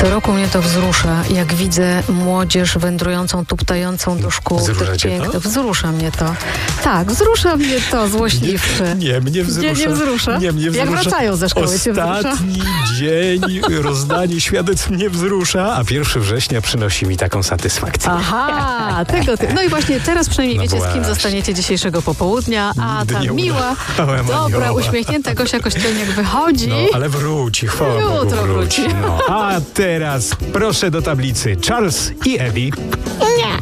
Co roku mnie to wzrusza, jak widzę młodzież wędrującą, tuptającą do szkół. Wzrusza cię to? Wzrusza mnie to. Tak, wzrusza mnie to, złośliwszy. Nie, mnie wzrusza. Nie wzrusza? Nie, mnie wzrusza. Jak wracają ze szkoły, cię wzrusza? Ostatni dzień rozdanie świadectw mnie wzrusza, a 1 września przynosi mi taką satysfakcję. Aha, tego ty. No i właśnie teraz przynajmniej No wiecie, z kim właśnie. zostaniecie dzisiejszego popołudnia, a Nigdy ta nie miła, udałem dobra, anioła. uśmiechnięta Gosia Kościelniak wychodzi. No, ale wróci, chwała Bogu, Jutro wróci. No. A teraz proszę do tablicy. Charles i Eddie. Nie.